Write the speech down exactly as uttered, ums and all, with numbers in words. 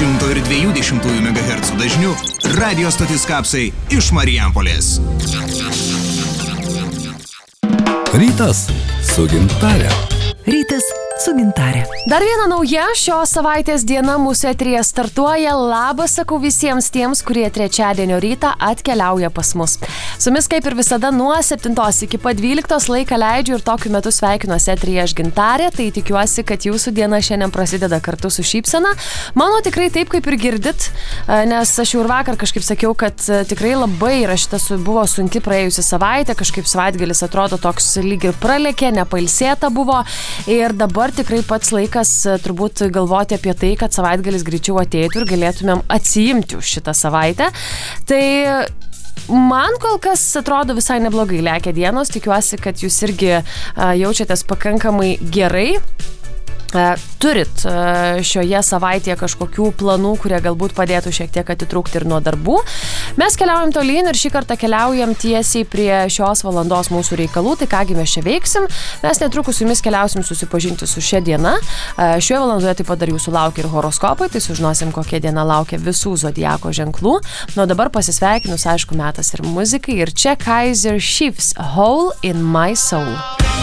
šimto ir dviejų dešimtųjų megahercų dažniu radio stotis Kapsai iš Marijampolės. Rytas su Gintare. Rytas su Gintare. Dar viena nauja šios savaitės diena mūsų eteryje startuoja. Labas sakau visiems tiems, kurie trečiadienio rytą atkeliauja pas mus. Su jumis kaip ir visada nuo septintos iki pat dvyliktos laiką leidžiu ir tokiu metu sveikinuosi eteryje aš Gintarė, tai tikiuosi, kad jūsų diena šiandien prasideda kartu su šypsena. Mano tikrai taip, kaip ir girdit, nes aš jau ir vakar kažkaip sakiau, kad tikrai labai yra šitas buvo sunki praėjusi savaitė, kažkaip savaitgalis atrodo toks lyg ir pralėkė, nepailsėta buvo ir dabar tikrai pats laikas turbūt galvoti apie tai, kad savaitgalis greičiau ateitų ir galėtumėm atsiimti už šitą savaitę. Tai man kol kas atrodo visai neblogai lekia dienos, tikiuosi, kad jūs irgi jaučiatės pakankamai gerai. Turit šioje savaitėje kažkokių planų, kurie galbūt padėtų šiek tiek atitrūkti ir nuo darbų. Mes keliaujam tolyn ir šį kartą keliaujam tiesiai prie šios valandos mūsų reikalų. Tai kągi mes čia veiksim. Mes netrukus su jumis keliausim susipažinti su šia diena. Šioje valandoje taip pat dar jūsų laukia ir horoskopai, tai sužinosim, kokia diena laukia visų zodiako ženklų. Nuo dabar pasisveikinus, aišku, metas ir muzikai. Ir čia Kaiser Chiefs, Hole in My Soul.